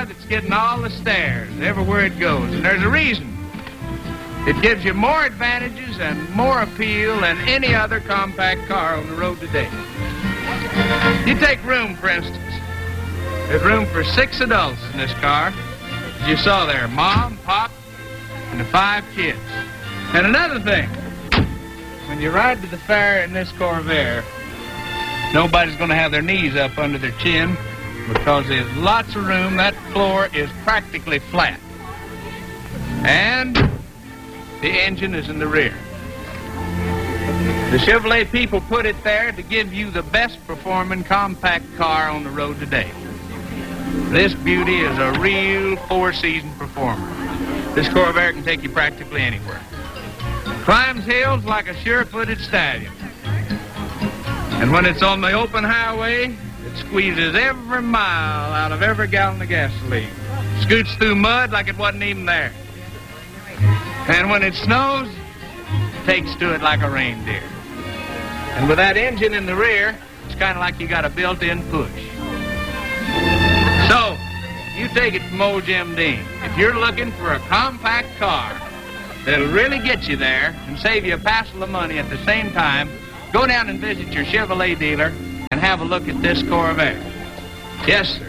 that's getting all the stares everywhere it goes, and there's a reason. It gives you more advantages and more appeal than any other compact car on the road today. You take room, for instance. There's room for 6 adults in this car. As you saw there, Mom, Pop, and the 5 kids. And another thing, when you ride to the fair in this Corvair, nobody's going to have their knees up under their chin because there's lots of room. That floor is practically flat. And the engine is in the rear. The Chevrolet people put it there to give you the best performing compact car on the road today. This beauty is a real 4-season performer. This Corvair can take you practically anywhere. Climbs hills like a sure-footed stallion. And when it's on the open highway, it squeezes every mile out of every gallon of gasoline. Scoots through mud like it wasn't even there. And when it snows, it takes to it like a reindeer. And with that engine in the rear, it's kind of like you got a built-in push. So, you take it from old Jim Dean. If you're looking for a compact car that'll really get you there and save you a passel of money at the same time, go down and visit your Chevrolet dealer and have a look at this Corvair. Yes, sir.